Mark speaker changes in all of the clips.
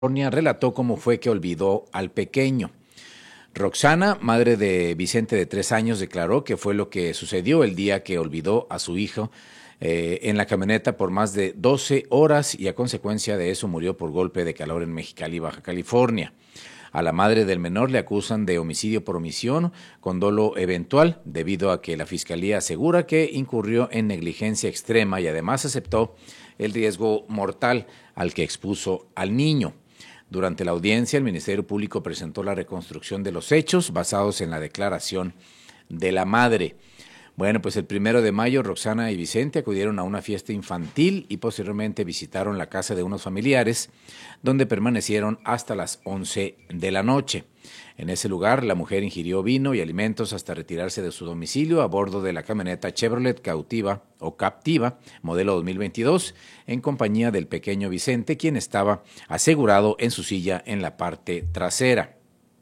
Speaker 1: relató cómo fue que olvidó al pequeño. Roxana, madre de Vicente de 3 años, declaró que fue lo que sucedió el día que olvidó a su hijo en la camioneta por más de 12 horas y a consecuencia de eso murió por golpe de calor en Mexicali, Baja California. A la madre del menor le acusan de homicidio por omisión con dolo eventual, debido a que la fiscalía asegura que incurrió en negligencia extrema y además aceptó el riesgo mortal al que expuso al niño. Durante la audiencia, el Ministerio Público presentó la reconstrucción de los hechos basados en la declaración de la madre. Bueno, pues el 1 de mayo, Roxana y Vicente acudieron a una fiesta infantil y posteriormente visitaron la casa de unos familiares, donde permanecieron hasta las 11 de la noche. En ese lugar, la mujer ingirió vino y alimentos hasta retirarse de su domicilio a bordo de la camioneta Chevrolet Captiva, modelo 2022, en compañía del pequeño Vicente, quien estaba asegurado en su silla en la parte trasera.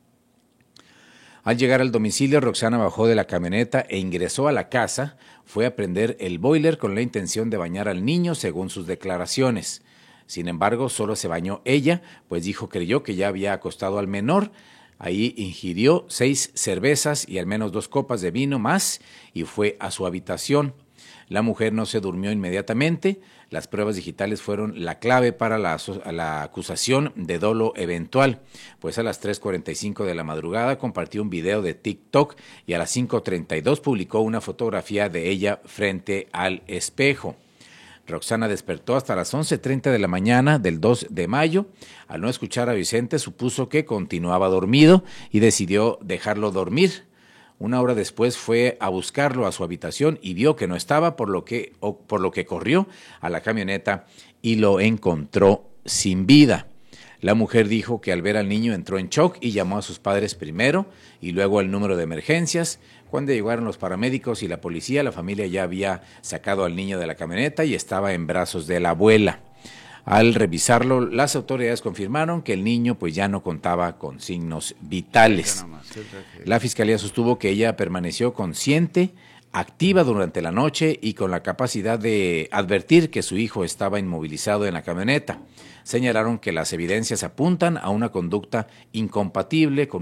Speaker 1: Al llegar al domicilio, Roxana bajó de la camioneta e ingresó a la casa. Fue a prender el boiler con la intención de bañar al niño, según sus declaraciones. Sin embargo, solo se bañó ella, pues creyó que ya había acostado al menor. Ahí ingirió 6 cervezas y al menos 2 copas de vino más y fue a su habitación. La mujer no se durmió inmediatamente. Las pruebas digitales fueron la clave para la acusación de dolo eventual, pues a las 3:45 de la madrugada compartió un video de TikTok y a las 5:32 publicó una fotografía de ella frente al espejo. Roxana despertó hasta las 11:30 de la mañana del 2 de mayo. Al no escuchar a Vicente, supuso que continuaba dormido y decidió dejarlo dormir. Una hora después fue a buscarlo a su habitación y vio que no estaba, por lo que corrió a la camioneta y lo encontró sin vida. La mujer dijo que al ver al niño entró en shock y llamó a sus padres primero y luego al número de emergencias. Cuando llegaron los paramédicos y la policía, la familia ya había sacado al niño de la camioneta y estaba en brazos de la abuela. Al revisarlo, las autoridades confirmaron que el niño ya no contaba con signos vitales. La fiscalía sostuvo que ella permaneció consciente, activa durante la noche y con la capacidad de advertir que su hijo estaba inmovilizado en la camioneta. Señalaron que las evidencias apuntan a una conducta incompatible con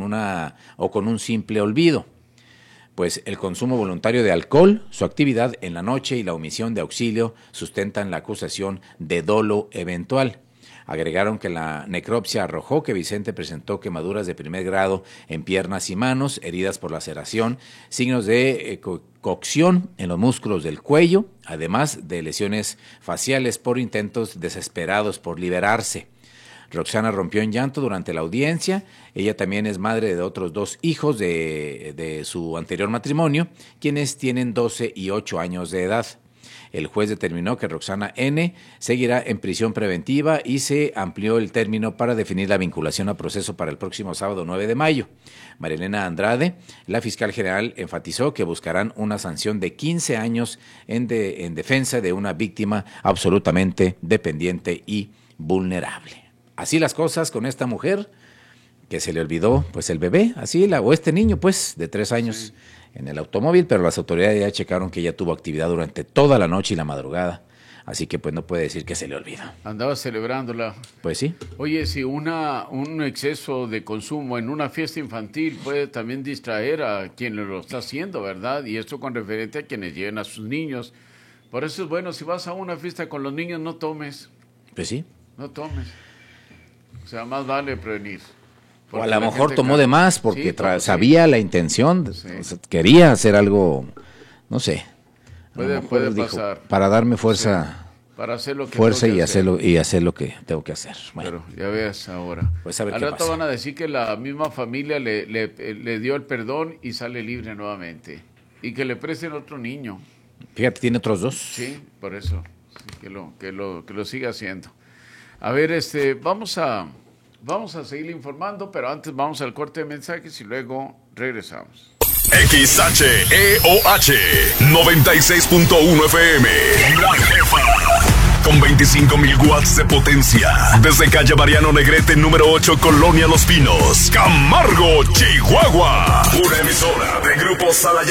Speaker 1: un simple olvido, pues el consumo voluntario de alcohol, su actividad en la noche y la omisión de auxilio sustentan la acusación de dolo eventual. Agregaron que la necropsia arrojó que Vicente presentó quemaduras de 1er grado en piernas y manos, heridas por laceración, signos de cocción en los músculos del cuello, además de lesiones faciales por intentos desesperados por liberarse. Roxana rompió en llanto durante la audiencia. Ella también es madre de otros 2 hijos de su anterior matrimonio, quienes tienen 12 y 8 años de edad. El juez determinó que Roxana N. seguirá en prisión preventiva y se amplió el término para definir la vinculación a proceso para el próximo sábado 9 de mayo. María Elena Andrade, la fiscal general, enfatizó que buscarán una sanción de 15 años en defensa de una víctima absolutamente dependiente y vulnerable. Así las cosas con esta mujer que se le olvidó el bebé, o este niño de 3 años en el automóvil, pero las autoridades ya checaron que ella tuvo actividad durante toda la noche y la madrugada, así que no puede decir que se le olvidó.
Speaker 2: Andaba celebrándola.
Speaker 1: Pues sí.
Speaker 2: Oye, si un exceso de consumo en una fiesta infantil puede también distraer a quien lo está haciendo, ¿verdad? Y esto con referente a quienes lleven a sus niños. Por eso es bueno, si vas a una fiesta con los niños, no tomes.
Speaker 1: Pues sí.
Speaker 2: No tomes. O sea, más vale prevenir.
Speaker 1: O a lo mejor tomó de más porque sabía la intención, quería hacer algo, no sé.
Speaker 2: Puede pasar.
Speaker 1: Para darme fuerza,
Speaker 2: para hacer lo que
Speaker 1: y hacer lo que tengo que hacer.
Speaker 2: Bueno. Pero ya ves ahora.
Speaker 1: Pues a ver
Speaker 2: al
Speaker 1: qué
Speaker 2: rato
Speaker 1: pasa.
Speaker 2: Van a decir que la misma familia le dio el perdón y sale libre nuevamente. Y que le presten otro niño.
Speaker 1: Fíjate, tiene otros 2.
Speaker 2: Sí, por eso. Sí, que lo siga haciendo. A ver, vamos a seguir informando, pero antes vamos al corte de mensajes y luego regresamos.
Speaker 3: XHEOH 96.1 FM. La Jefa. Con 25,000 watts de potencia. Desde calle Mariano Negrete, número 8, Colonia Los Pinos, Camargo, Chihuahua. Una emisora de Grupo Salaya.